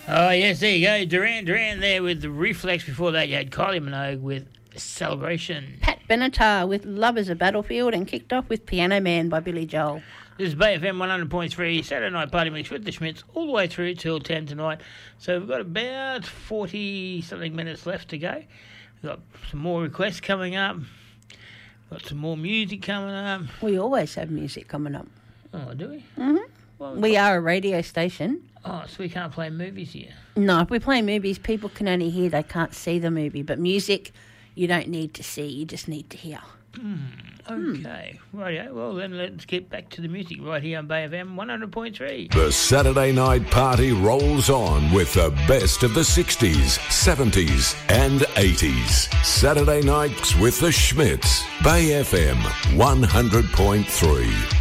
Oh, yes, there you go. Duran Duran there with the Reflex. Before that, you had Kylie Minogue with Celebration. Pat Benatar with Love is a Battlefield, and kicked off with Piano Man by Billy Joel. This is Bay FM 100.3, Saturday Night Party Mix with the Schmitz, all the way through till 10 tonight. So we've got about 40-something minutes left to go. We've got some more requests coming up. Got some more music coming up. We always have music coming up. Oh, do we? Mm-hmm. Well, we are a radio station. Oh, so we can't play movies here? No, if we play movies, people can only hear, they can't see the movie. But music, you don't need to see, you just need to hear. Okay. Rightio. Well, then let's get back to the music right here on Bay FM 100.3. The Saturday Night Party rolls on with the best of the 60s, 70s and 80s. Saturday nights with the Schmitz. Bay FM 100.3.